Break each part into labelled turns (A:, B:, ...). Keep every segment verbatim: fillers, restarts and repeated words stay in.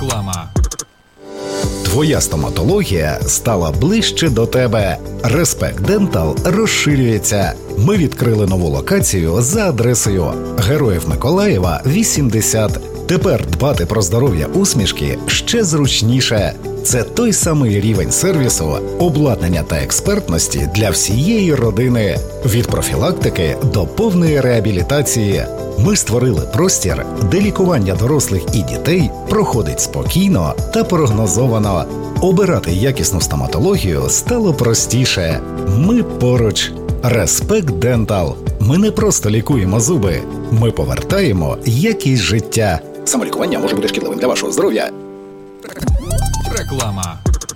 A: Реклама.
B: Твоя стоматологія стала ближче до тебе. Респект Дентал розширюється. Ми відкрили нову локацію за адресою Героїв Миколаєва, вісімдесят. Тепер дбати про здоров'я усмішки ще зручніше. Це той самий рівень сервісу, обладнання та експертності для всієї родини. Від профілактики до повної реабілітації. Ми створили простір, де лікування дорослих і дітей проходить спокійно та прогнозовано. Обирати якісну стоматологію стало простіше. Ми поруч. Респект Дентал. Ми не просто лікуємо зуби. Ми повертаємо якість життя. Самолікування може бути шкідливим для вашого здоров'я.
A: Реклама.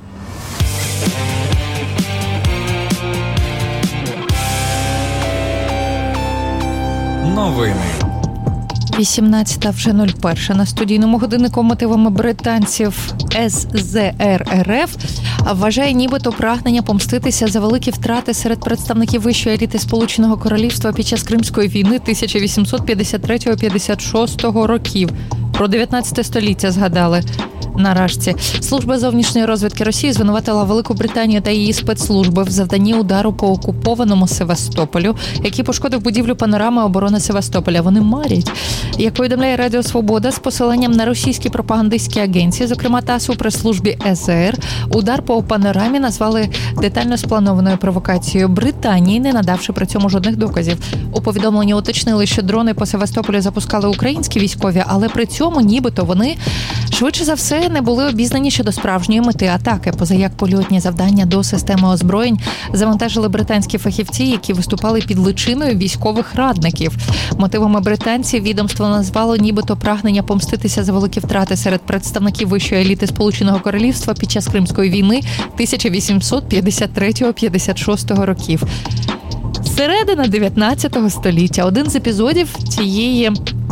A: Новини.
C: вісімнадцята вже нуль перша. На студійному годиннику мотивами британців ес зет ер ер еф вважає нібито прагнення помститися за великі втрати серед представників вищої еліти Сполученого Королівства під час Кримської війни тисяча вісімсот п'ятдесят третього - п'ятдесят шостого років. Про дев'ятнадцяте століття згадали. Нарешті служба зовнішньої розвідки Росії звинуватила Велику Британію та її спецслужби в завданні удару по окупованому Севастополю, який пошкодив будівлю панорами оборони Севастополя. Вони марять. Як повідомляє Радіо Свобода, з посиланням на російські пропагандистські агенції, зокрема ТАСС у прес-службі ес зет ер, удар по панорамі назвали детально спланованою провокацією Британії, не надавши при цьому жодних доказів. У повідомленні уточнили, що дрони по Севастополю запускали українські військові, але при цьому нібито вони швидше за все не були обізнані щодо справжньої мети атаки, позаяк польотні завдання до системи озброєнь завантажили британські фахівці, які виступали під личиною військових радників. Мотивами британців відомство назвало нібито прагнення помститися за великі втрати серед представників вищої еліти Сполученого Королівства під час Кримської війни тисяча вісімсот п'ятдесят третього - п'ятдесят шостого років. Середина дев'ятнадцятого століття. Один з епізодів цієї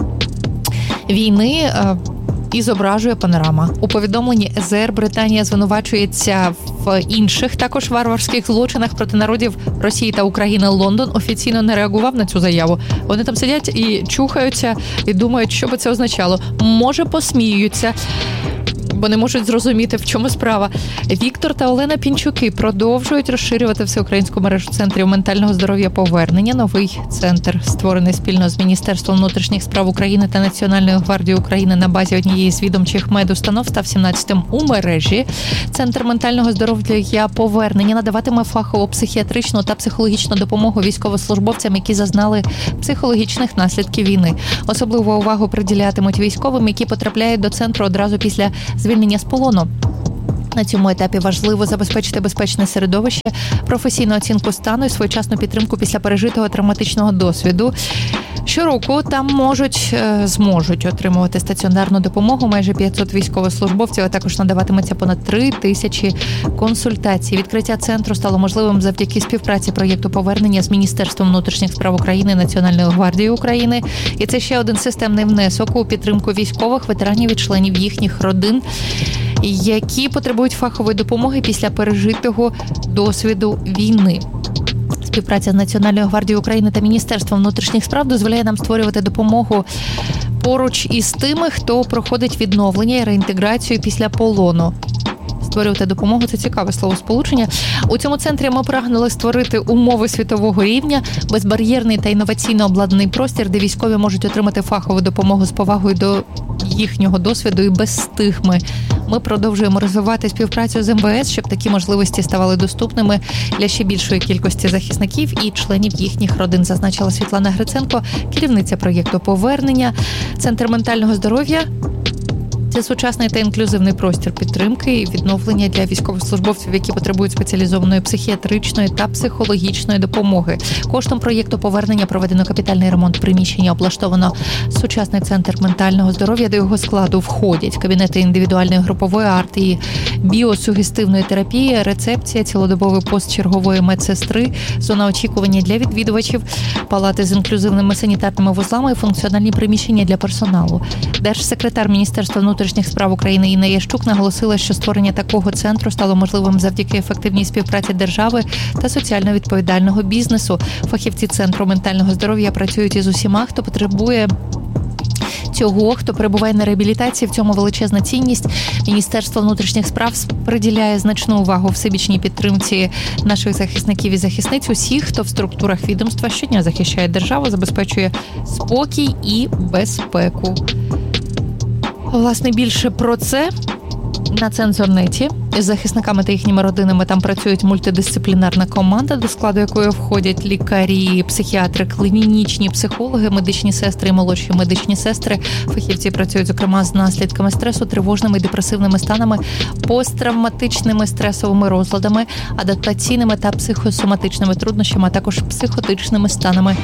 C: війни і зображує панорама. У повідомленні ес зет ер Британія звинувачується в інших також варварських злочинах проти народів Росії та України. Лондон офіційно не реагував на цю заяву. Вони там сидять і чухаються, і думають, що би це означало. Може, посміються, бо не можуть зрозуміти, в чому справа. Віктор та Олена Пінчуки продовжують розширювати всеукраїнську мережу центрів ментального здоров'я повернення. Новий центр, створений спільно з Міністерством внутрішніх справ України та Національною гвардією України на базі однієї з відомчих медустанов, став сімнадцятим у мережі. Центр ментального здоров'я повернення надаватиме фахову психіатричну та психологічну допомогу військовослужбовцям, які зазнали психологічних наслідків війни. Особливу увагу приділятимуть військовим, які потрапляють до центру одразу після звільнення з полону. На цьому етапі важливо забезпечити безпечне середовище, професійну оцінку стану і своєчасну підтримку після пережитого травматичного досвіду. Щороку там можуть, зможуть отримувати стаціонарну допомогу майже п'ятсот військовослужбовців, а також надаватиметься понад три тисячі консультацій. Відкриття центру стало можливим завдяки співпраці проєкту повернення з Міністерством внутрішніх справ України, Національною гвардією України. І це ще один системний внесок у підтримку військових, ветеранів і членів їхніх родин, які потребують фахової допомоги після пережитого досвіду війни. Співпраця з Національною гвардією України та Міністерством внутрішніх справ дозволяє нам створювати допомогу поруч із тими, хто проходить відновлення і реінтеграцію після полону. Створювати допомогу – це цікаве словосполучення. У цьому центрі ми прагнули створити умови світового рівня, безбар'єрний та інноваційно обладнаний простір, де військові можуть отримати фахову допомогу з повагою до їхнього досвіду і без стигми. Ми продовжуємо розвивати співпрацю з ем ве ес, щоб такі можливості ставали доступними для ще більшої кількості захисників і членів їхніх родин, зазначила Світлана Гриценко, керівниця проєкту повернення. Центр ментального здоров'я – це сучасний та інклюзивний простір підтримки і відновлення для військовослужбовців, які потребують спеціалізованої психіатричної та психологічної допомоги. Коштом проєкту повернення проведено капітальний ремонт приміщення, облаштовано сучасний центр ментального здоров'я. До його складу входять кабінети індивідуальної групової арт і біосугестивної терапії, рецепція, цілодобовий пост чергової медсестри, зона очікування для відвідувачів, палати з інклюзивними санітарними вузлами і функціональні приміщення для персоналу. Держсекретар Міністерства внутрішніх справ України Інна Ящук наголосила, що створення такого центру стало можливим завдяки ефективній співпраці держави та соціально відповідального бізнесу. Фахівці Центру ментального здоров'я працюють із усіма, хто потребує всього, хто перебуває на реабілітації. В цьому величезна цінність. Міністерство внутрішніх справ приділяє значну увагу всебічній підтримці наших захисників і захисниць, усіх, хто в структурах відомства щодня захищає державу, забезпечує спокій і безпеку. Власне, більше про це на Цензорнеті. З захисниками та їхніми родинами там працюють мультидисциплінарна команда, до складу якої входять лікарі, психіатри, клінічні психологи, медичні сестри і молодші медичні сестри. Фахівці працюють, зокрема, з наслідками стресу, тривожними і депресивними станами, посттравматичними стресовими розладами, адаптаційними та психосоматичними труднощами, а також психотичними станами.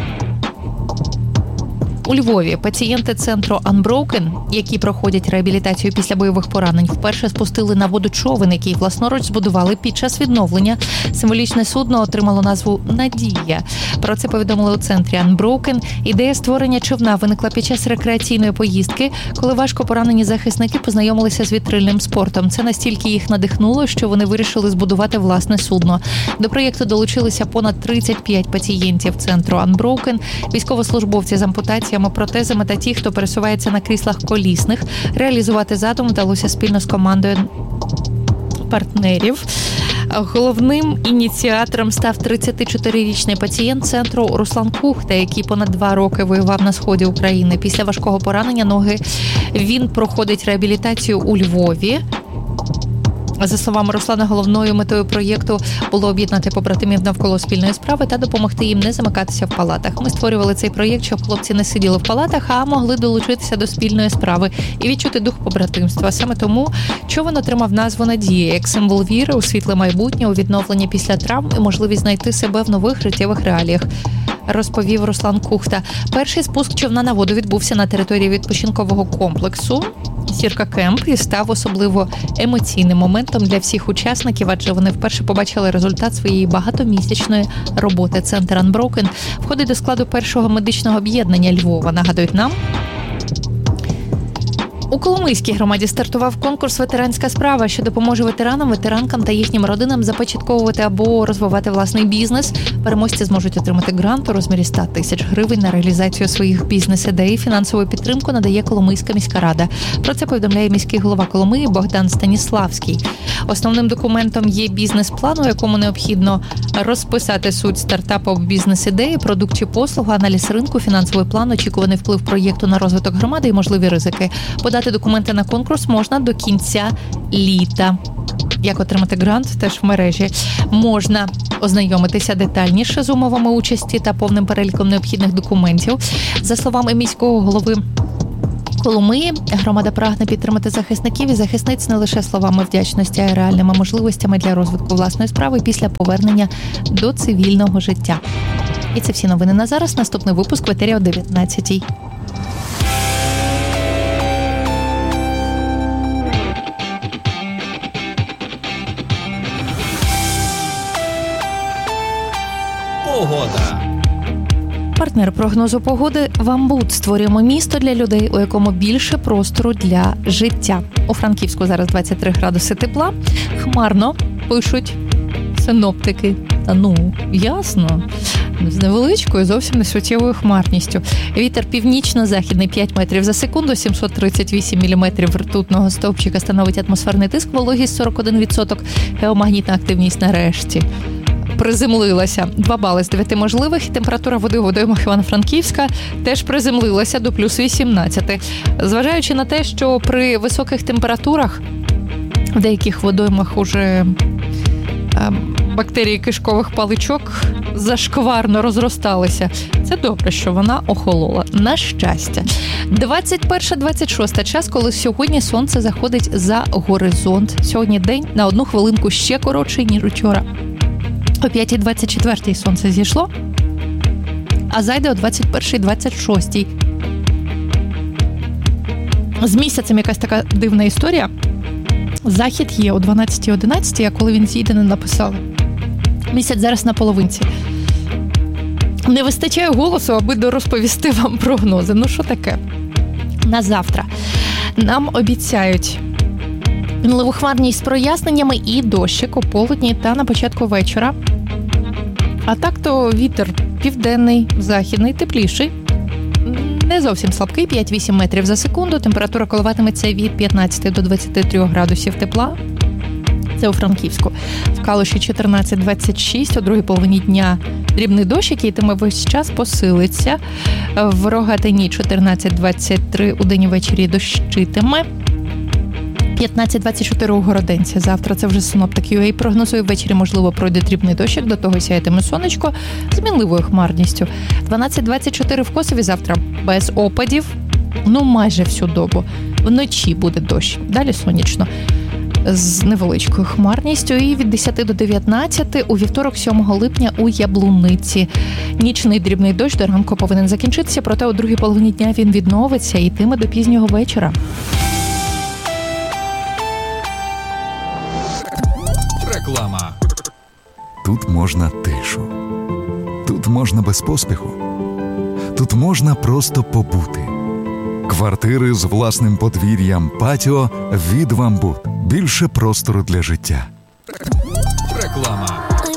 C: У Львові пацієнти центру Unbroken, які проходять реабілітацію після бойових поранень, вперше спустили на воду човен, який власноруч збудували під час відновлення. Символічне судно отримало назву «Надія». Про це повідомили у центрі Unbroken. Ідея створення човна виникла під час рекреаційної поїздки, коли важко поранені захисники познайомилися з вітрильним спортом. Це настільки їх надихнуло, що вони вирішили збудувати власне судно. До проєкту долучилися понад тридцять п'ять пацієнтів центру Unbroken, військовослужбовці з ампутаціями, протезами та ті, хто пересувається на кріслах колісних. Реалізувати задум вдалося спільно з командою партнерів. Головним ініціатором став тридцятичотирирічний пацієнт центру Руслан Кухта, який понад два роки воював на сході України. Після важкого поранення ноги він проходить реабілітацію у Львові. За словами Руслана, головною метою проєкту було об'єднати побратимів навколо спільної справи та допомогти їм не замикатися в палатах. Ми створювали цей проєкт, щоб хлопці не сиділи в палатах, а могли долучитися до спільної справи і відчути дух побратимства. Саме тому човен отримав назву «Надія» як символ віри у світле майбутнє, у відновлення після травм і можливість знайти себе в нових життєвих реаліях, розповів Руслан Кухта. Перший спуск човна на воду відбувся на території відпочинкового комплексу «Сірка Кемп» і став особливо емоційним моментом для всіх учасників, адже вони вперше побачили результат своєї багатомісячної роботи. Центр Unbroken входить до складу першого медичного об'єднання Львова, нагадують нам. У Коломийській громаді стартував конкурс «Ветеранська справа», що допоможе ветеранам, ветеранкам та їхнім родинам започатковувати або розвивати власний бізнес. Переможці зможуть отримати грант у розмірі сто тисяч гривень на реалізацію своїх бізнес-ідей. Фінансову підтримку надає Коломийська міська рада. Про це повідомляє міський голова Коломиї Богдан Станіславський. Основним документом є бізнес-план, у якому необхідно розписати суть стартапу, бізнес-ідеї, продукт чи послугу, аналіз ринку, фінансовий план, очікуваний вплив проєкту на розвиток громади і можливі ризики. Подати документи на конкурс можна до кінця літа. Як отримати грант, теж в мережі. Можна ознайомитися детальніше з умовами участі та повним переліком необхідних документів. За словами міського голови Коломиї, громада прагне підтримати захисників і захисниць не лише словами вдячності, а й реальними можливостями для розвитку власної справи після повернення до цивільного життя. І це всі новини на зараз. Наступний випуск в етері о дев'ятнадцятій.
A: Погода.
C: Партнер прогнозу погоди «Вамбут». Створюємо місто для людей, у якому більше простору для життя. У Франківську зараз двадцять три градуси тепла. Хмарно, пишуть синоптики. Та ну, ясно. З невеличкою, зовсім не суттєвою хмарністю. Вітер північно-західний п'ять метрів за секунду, сімсот тридцять вісім міліметрів ртутного стовпчика становить атмосферний тиск, вологість сорок один відсоток, геомагнітна активність нарешті приземлилася. два бали з дев'яти можливих. Температура води у водоймах Івано-Франківська теж приземлилася до плюс вісімнадцять. Зважаючи на те, що при високих температурах в деяких водоймах уже бактерії кишкових паличок зашкварно розросталися. Це добре, що вона охолола. На щастя. двадцять перше двадцять шосте час, коли сьогодні сонце заходить за горизонт. Сьогодні день на одну хвилинку ще коротший, ніж учора. О п'ятій двадцять четвертій сонце зійшло, а зайде о двадцять першій двадцять шостій. З місяцем якась така дивна історія. Захід є о дванадцятій одинадцятій, а коли він зійде, не написали. Місяць зараз на половинці. Не вистачає голосу, аби дорозповісти вам прогнози. Ну, що таке? На завтра нам обіцяють мінливу хмарність з проясненнями і дощик у полудні та на початку вечора. А так то вітер південний, західний, тепліший. Не зовсім слабкий, п'ять-вісім метрів за секунду. Температура коливатиметься від п'ятнадцяти до двадцяти трьох градусів тепла. Це у Франківську. В Калуші чотирнадцять двадцять шість, у другій половині дня дрібний дощ, який йтиме весь час, посилиться. В Рогатині чотирнадцять двадцять три, у день і ввечері дощитиме. п'ятнадцять двадцять чотири у Городенці. Завтра це вже синоптик ю ей прогнозує. Ввечері, можливо, пройде дрібний дощик, до того сяятиме сонечко з мінливою хмарністю. дванадцять двадцять чотири в Косові завтра без опадів, ну майже всю добу. Вночі буде дощ, далі сонячно. З невеличкою хмарністю, і від десяти до дев'ятнадцяти у вівторок сьомого липня у Яблуниці. Нічний дрібний дощ до ранку повинен закінчитися, проте у другій половині дня він відновиться і йтиме до пізнього вечора.
A: Реклама.
D: Тут можна тишу. Тут можна без поспіху. Тут можна просто побути. Квартири з власним подвір'ям, патіо від «Вамбут». Більше простору для життя.
A: Реклама.